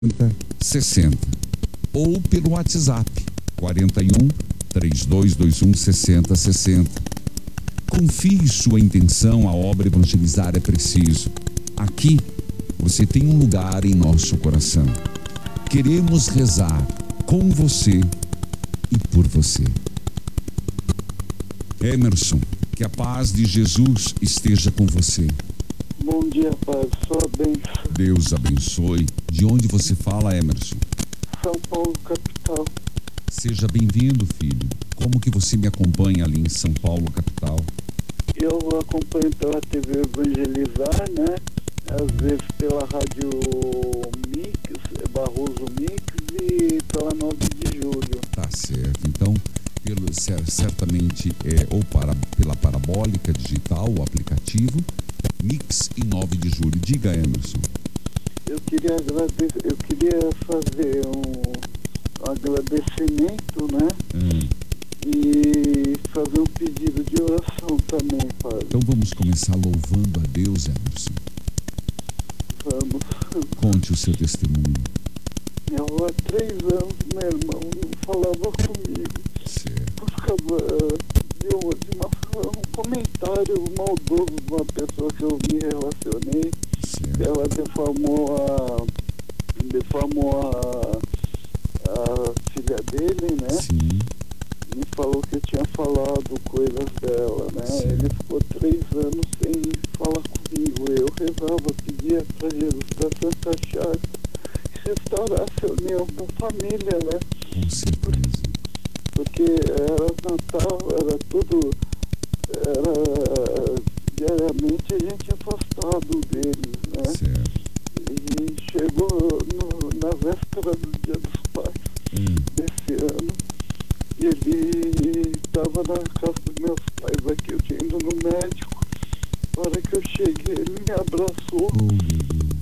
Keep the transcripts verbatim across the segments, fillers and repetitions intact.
sessenta ou pelo WhatsApp quarenta e um, trinta e dois vinte e um, sessenta sessenta. Confie sua intenção, a obra evangelizar é preciso. Aqui você tem um lugar em nosso coração. Queremos rezar com você e por você. Emerson, que a paz de Jesus esteja com você. Bom dia, Pai. Sua bênção. Deus abençoe. De onde você fala, Emerson? São Paulo, capital. Seja bem-vindo, filho. Como que você me acompanha ali em São Paulo, capital? Eu acompanho pela T V Evangelizar, né? Às vezes pela Rádio Mix, Barroso Mix, e pela nove de julho. Tá certo. Então, pelo, certamente, é, ou para, pela Parabólica Digital, o aplicativo, Mix e nove de julho. Diga, Emerson. Eu queria agradecer, eu queria fazer um agradecimento, né? Hum. E fazer um pedido de oração também, Padre. Então vamos começar louvando a Deus, Emerson. Vamos. Conte o seu testemunho. Eu há três anos, meu irmão não falava comigo. Certo. Por causa de, um, de uma, um comentário maldoso de uma pessoa que eu me relacionei. Certo. Ela defamou a, defamou a, a filha dele, né? Sim. Me falou que eu tinha falado coisas dela, né? Sim. Ele ficou três anos sem falar comigo. Eu rezava, pedia para Jesus, para Santa Chaga, que restaurasse a união da família, né? Com certeza. Porque era Natal, era tudo, era diariamente a gente afastado deles, né? Certo. E chegou no, na véspera do Dia dos Pais Hum. desse ano. E ele estava na casa dos meus pais aqui, eu tinha ido no médico. Na hora que eu cheguei, ele me abraçou. Oh, meu Deus.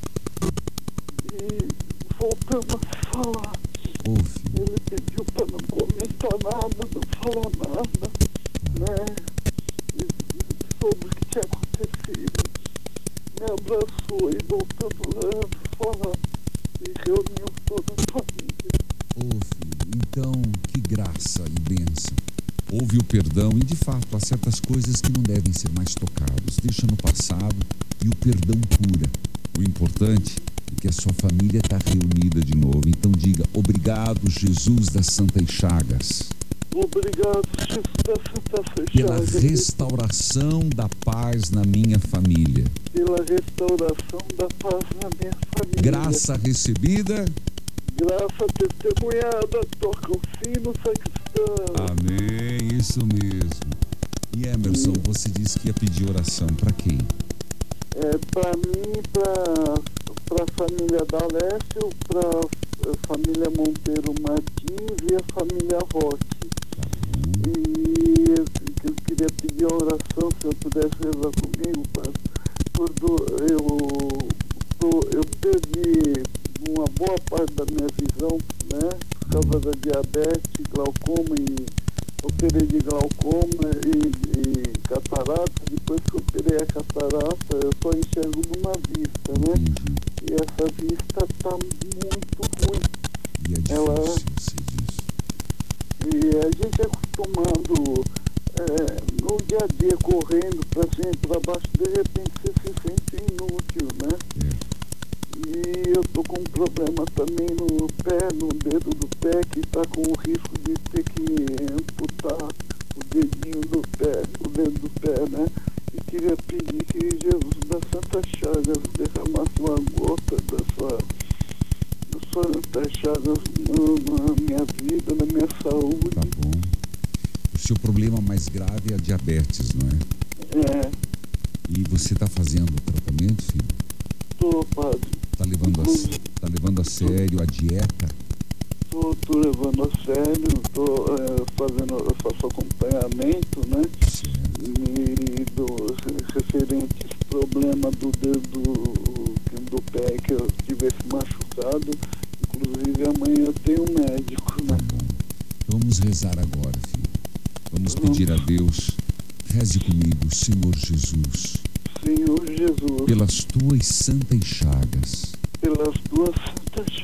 E voltamos a se falar. Oh, filho. Ele pediu para não comentar nada, não falar nada, né? E sobre o que tinha acontecido. Me abraçou e voltamos a falar. E reuniu toda a família. Oh, filho. Então, que graça e bênção. Houve o perdão e, de fato, há certas coisas que não devem ser mais tocadas. Deixa no passado e o perdão cura. O importante é que a sua família está reunida de novo. Então diga, obrigado, Jesus das Santas Chagas. Obrigado, Jesus das Santas Chagas. Pela restauração da paz na minha família. Pela restauração da paz na minha família. Graça recebida. Graça testemunhada, toca o sino, sacristão. Amém, isso mesmo. E Emerson, Sim. Você disse que ia pedir oração para quem? É, para mim, para a família D'Alessio, para a família Monteiro Martins e a família Roque. Tá bom. E eu, eu queria pedir oração, se eu pudesse rezar comigo, Padre. Tudo, eu, eu perdi uma boa parte da minha visão, né? Por causa da diabetes, glaucoma, e operei de glaucoma e, e catarata. Depois que eu operei a catarata, eu só enxergo numa vista, né? Entendi. E essa vista tá muito ruim. E é difícil, Ela- eu sei disso. E a gente é acostumado é, no dia a dia correndo para cima e para baixo, de repente você se sente inútil, né? É. E eu tô com um problema também no pé, no dedo do pé, que tá com o risco de ter que amputar o dedinho do pé, o dedo do pé, né? E queria pedir que Jesus das Santas Chagas derramasse uma gota da sua, das suas Santas Chagas na, na minha vida, na minha saúde. Tá bom. O seu problema mais grave é a diabetes, não é? É, E você está fazendo o tratamento, filho? tô, padre, Está levando, a, tá levando a sério a dieta? tô, tô levando a sério, tô é, fazendo, eu faço acompanhamento, né? Certo. E dos referentes problema do dedo do pé que eu tivesse machucado. Inclusive amanhã eu tenho um médico, Tá né? bom. Vamos rezar agora, filho. Vamos pedir a Deus. Reze comigo, Senhor Jesus. Senhor Jesus, Pelas tuas santas chagas, pelas tuas todos